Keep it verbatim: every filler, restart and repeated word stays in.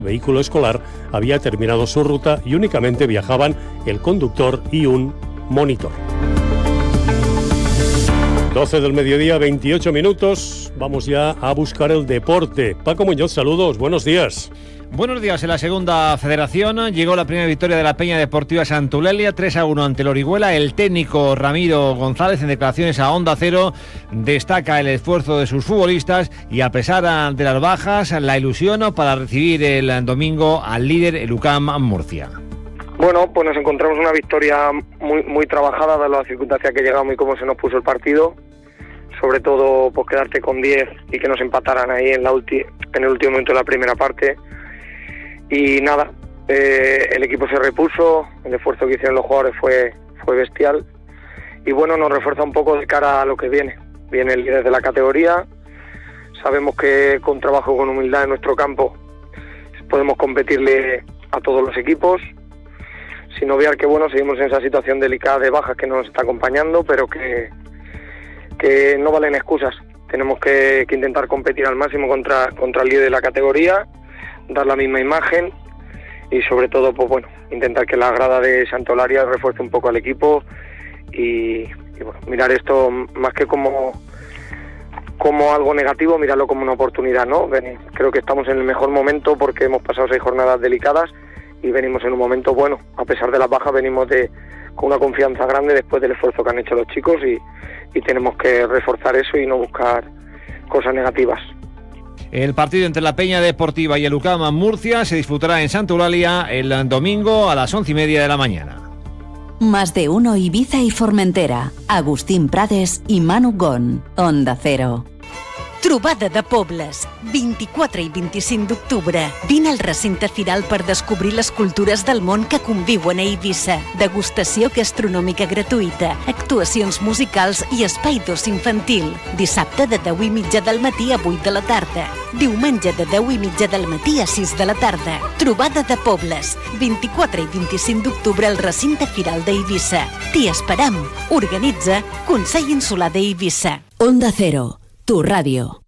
vehículo escolar había terminado su ruta y únicamente viajaban el conductor y un monitor. doce del mediodía, veintiocho minutos. Vamos ya a buscar el deporte. Paco Muñoz, saludos, buenos días. Buenos días. En la segunda federación llegó la primera victoria de la Peña Deportiva Santulalia, tres a uno ante el Orihuela. El técnico Ramiro González, en declaraciones a Onda Cero, destaca el esfuerzo de sus futbolistas y, a pesar de las bajas, la ilusión para recibir el domingo al líder, el U C A M Murcia. Bueno, pues nos encontramos una victoria muy muy trabajada, de las circunstancias que llegamos y cómo se nos puso el partido. Sobre todo, pues quedarte con diez y que nos empataran ahí en, la ulti- en el último momento de la primera parte. Y nada, eh, el equipo se repuso, el esfuerzo que hicieron los jugadores fue, fue bestial. Y bueno, nos refuerza un poco de cara a lo que viene. Viene el líder de la categoría. Sabemos que con trabajo, con humildad en nuestro campo, podemos competirle a todos los equipos. Sin obviar que bueno, seguimos en esa situación delicada de bajas que nos está acompañando, pero que, que no valen excusas. Tenemos que, que intentar competir al máximo contra, contra el líder de la categoría, dar la misma imagen y sobre todo, pues bueno, intentar que la grada de Santolaria refuerce un poco al equipo y, y bueno, mirar esto más que como, como algo negativo, mirarlo como una oportunidad, ¿no? Creo que estamos en el mejor momento porque hemos pasado seis jornadas delicadas y venimos en un momento bueno. A pesar de las bajas, venimos de con una confianza grande después del esfuerzo que han hecho los chicos y, y tenemos que reforzar eso y no buscar cosas negativas. El partido entre la Peña Deportiva y el U C A M Murcia se disputará en Santulalia el domingo a las once y media de la mañana. Más de uno Ibiza y Formentera. Agustín Prades i Manu Gon. Onda Cero. Trobada de pobles, vint-i-quatre i vint-i-cinc d'octubre. Vine al recinte firal per descobrir les cultures del món que conviuen a Eivissa. Degustació gastronòmica gratuïta, actuacions musicals i espai d'oci infantil. Dissabte de deu i mitja del matí a vuit de la tarda. Diumenge de deu i mitja del matí a sis de la tarda. Trobada de pobles, vint-i-quatre i vint-i-cinc d'octubre al recinte firal d'Eivissa. T'hi esperam. Organitza Consell Insular d'Eivissa. Onda Cero, tu radio.